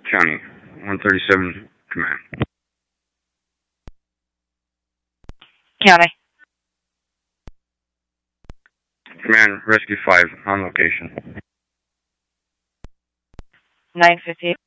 County, 137 command. County. Command, Rescue 5, on location. 950.